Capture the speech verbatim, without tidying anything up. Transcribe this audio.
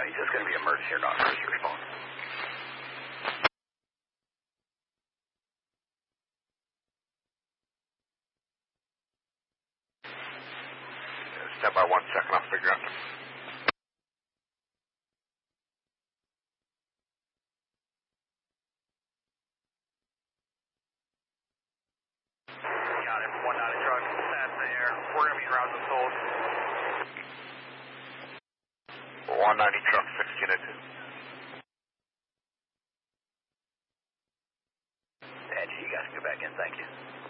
Is this going to be emergency or not emergency response? Stand by one second, I'll figure out. Got it. one ninety truck, that's there. We're going to be around the sold. one ninety truck, sixteen oh two. And you guys can go back in, thank you.